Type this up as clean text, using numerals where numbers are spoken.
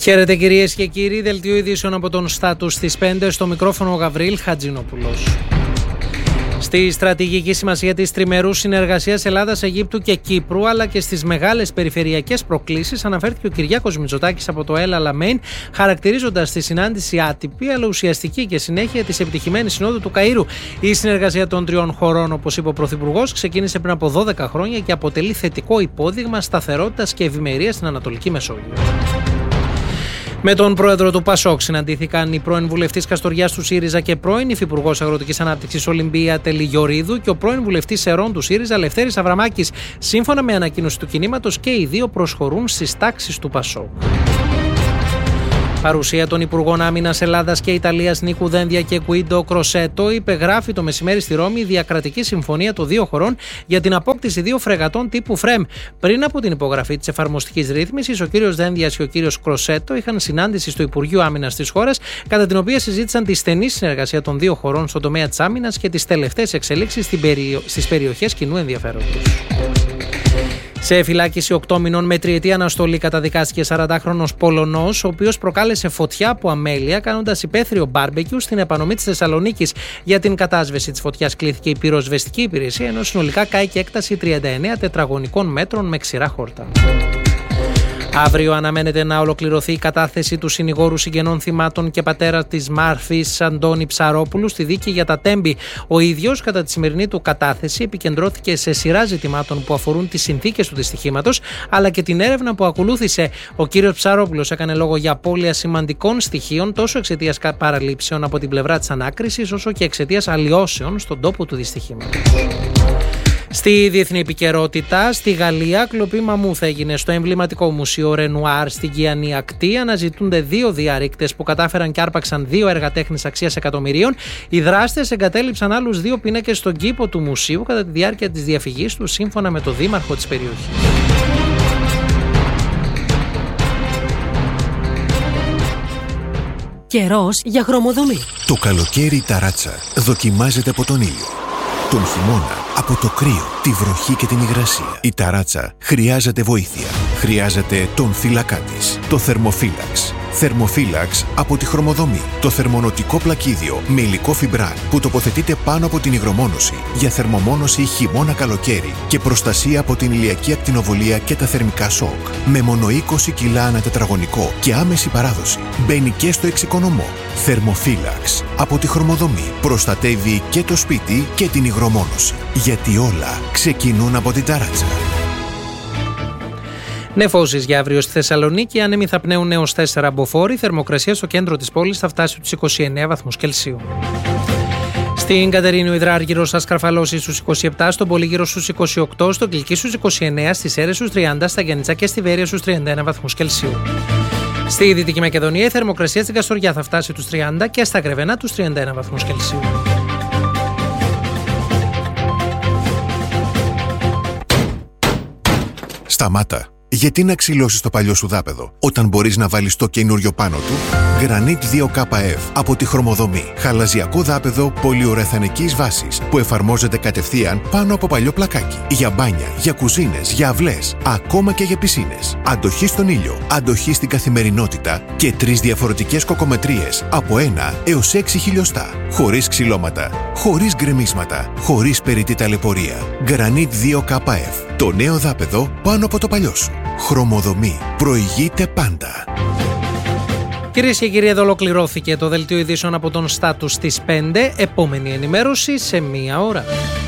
Χαίρετε κυρίες και κύριοι, δελτίο ειδήσεων από τον Στάτους στις 5, στο μικρόφωνο ο Γαβρίλ Χατζηνόπουλος. Στη στρατηγική σημασία της τριμερούς συνεργασίας Ελλάδας, Αιγύπτου και Κύπρου, αλλά και στις μεγάλες περιφερειακές προκλήσεις, αναφέρθηκε ο Κυριάκος Μητσοτάκης από το El Alamein, χαρακτηρίζοντας τη συνάντηση άτυπη αλλά ουσιαστική και συνέχεια της επιτυχημένης συνόδου του Καΐρου. Η συνεργασία των τριών χωρών, όπως είπε ο Πρωθυπουργός, ξεκίνησε πριν από 12 χρόνια και αποτελεί θετικό υπόδειγμα σταθερότητας και ευημερίας στην Ανατολική Μεσόγειο. Με τον πρόεδρο του ΠΑΣΟΚ συναντήθηκαν η πρώην βουλευτής Καστοριάς του ΣΥΡΙΖΑ και πρώην υφυπουργός Αγροτικής Ανάπτυξης Ολυμπία Τελιγιορίδου και ο πρώην βουλευτής Ερών του ΣΥΡΙΖΑ Λευτέρης Αβραμάκης. Σύμφωνα με ανακοίνωση του κινήματος, και οι δύο προσχωρούν στις τάξεις του ΠΑΣΟΚ. Παρουσία των Υπουργών Άμυνας Ελλάδας και Ιταλίας Νίκου Δένδια και Γκουίντο Κροσέτο υπεγράφει το μεσημέρι στη Ρώμη η διακρατική συμφωνία των δύο χωρών για την απόκτηση δύο φρεγατών τύπου ΦΡΕΜ. Πριν από την υπογραφή της εφαρμοστικής ρύθμισης, ο κύριος Δένδιας και ο κύριος Κροσέτο είχαν συνάντηση στο Υπουργείο Άμυνας της χώρας, κατά την οποία συζήτησαν τη στενή συνεργασία των δύο χωρών στον τομέα της άμυνας και τις τελευταίες εξελίξεις στις περιοχές κοινού ενδιαφέροντος. Σε φυλάκιση 8 μηνών με τριετή αναστολή καταδικάστηκε 40χρονος Πολωνός, ο οποίος προκάλεσε φωτιά από αμέλεια κάνοντας υπαίθριο μπάρμπεκιου στην επανομή της Θεσσαλονίκης. Για την κατάσβεση της φωτιάς κλήθηκε η πυροσβεστική υπηρεσία, ενώ συνολικά κάηκε έκταση 39 τετραγωνικών μέτρων με ξηρά χόρτα. Αύριο αναμένεται να ολοκληρωθεί η κατάθεση του συνηγόρου συγγενών θυμάτων και πατέρα της Μάρφης Αντώνη Ψαρόπουλου στη δίκη για τα Τέμπη. Ο ίδιος, κατά τη σημερινή του κατάθεση, επικεντρώθηκε σε σειρά ζητημάτων που αφορούν τις συνθήκες του δυστυχήματος, αλλά και την έρευνα που ακολούθησε. Ο κύριος Ψαρόπουλος έκανε λόγο για απώλεια σημαντικών στοιχείων, τόσο εξαιτίας παραλήψεων από την πλευρά της ανάκρισης, όσο και εξαιτίας αλλοιώσεων στον τόπο του δυστυχήματος. Στη διεθνή επικαιρότητα, στη Γαλλία, κλοπή μαμούθ έγινε στο εμβληματικό μουσείο Ρενουάρ στην Κιανή Ακτή. Αναζητούνται δύο διαρρήκτες που κατάφεραν και άρπαξαν δύο έργα τέχνης αξίας εκατομμυρίων. Οι δράστες εγκατέλειψαν άλλους δύο πίνακες στον κήπο του μουσείου κατά τη διάρκεια της διαφυγής του, σύμφωνα με το δήμαρχο της περιοχής. Καιρός για χρωμοδομή. Το καλοκαίρι η ταράτσα δοκιμάζεται από τον ήλιο. Τον χειμώνα από το κρύο, τη βροχή και την υγρασία. Η ταράτσα χρειάζεται βοήθεια. Χρειάζεται τον φύλακά της, το θερμοφύλαξ. Θερμοφύλαξ από τη Χρωμοδομή. Το θερμονοτικό πλακίδιο με υλικό φιμπράν που τοποθετείται πάνω από την υγρομόνωση για θερμομόνωση χειμώνα-καλοκαίρι και προστασία από την ηλιακή ακτινοβολία και τα θερμικά σοκ. Με μόνο 20 κιλά ανά τετραγωνικό και άμεση παράδοση. Μπαίνει και στο εξοικονομώ. Θερμοφύλαξ από τη Χρωμοδομή. Προστατεύει και το σπίτι και την υγρομόνωση. Γιατί όλα ξεκινούν από την ταράτσα. Νεφώσεις για αύριο στη Θεσσαλονίκη. Άνεμοι θα πνέουν έως 4 μποφόρ. Θερμοκρασία στο κέντρο της πόλης θα φτάσει στους 29 βαθμούς Κελσίου. Στην Κατερίνου Υδράργυρο στα Σκαρφαλώση στους 27, στον Πολύγυρο στους 28, στον Κλική στους 29, στις Έρες στους 30, στα Γιαννιτσά και στη Βέρεια στους 31 βαθμούς Κελσίου. Στη Δυτική Μακεδονία η θερμοκρασία στην Καστοριά θα φτάσει τους 30 και στα Κρεβενά τους 31 βαθμούς Κελσίου. Σταμάτα. Γιατί να ξυλώσεις το παλιό σου δάπεδο όταν μπορείς να βάλεις το καινούριο πάνω του? Granit 2KF από τη Χρωμοδομή. Χαλαζιακό δάπεδο πολυουρεθανικής βάσης που εφαρμόζεται κατευθείαν πάνω από παλιό πλακάκι. Για μπάνια, για κουζίνες, για αυλές, ακόμα και για πισίνες. Αντοχή στον ήλιο, αντοχή στην καθημερινότητα και 3 διαφορετικές κοκομετρίες από 1 έως 6 χιλιοστά. Χωρίς ξυλώματα, χωρίς γκρεμίσματα, χωρίς περιττή ταλαιπωρία. Granit 2KF. Το νέο δάπεδο πάνω από το παλιό σου. Χρωμοδομή. Προηγείται πάντα. Κυρίες και κύριοι, εδώ ολοκληρώθηκε το δελτίο ειδήσεων από τον Στάτους στις 5. Επόμενη ενημέρωση σε 1 ώρα.